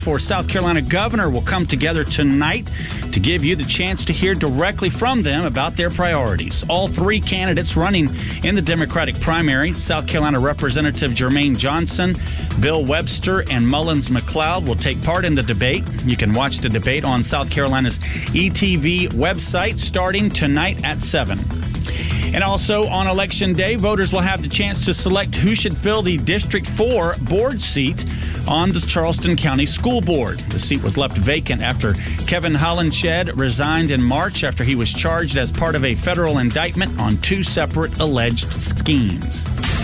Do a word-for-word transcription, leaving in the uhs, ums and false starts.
for South Carolina governor will come together tonight to give you the chance to hear directly from them about their priorities. All three candidates running in the Democratic primary, South Carolina Representative Jermaine Johnson, Bill Webster, and Mullins McLeod, will take part in the debate. You can watch the debate on South Carolina's E T V website starting tonight at seven. And also on Election Day, voters will have the chance to select who should fill the District four board seat on the Charleston County School Board. The seat was left vacant after Kevin Hollenshed resigned in March after he was charged as part of a federal indictment on two separate alleged schemes.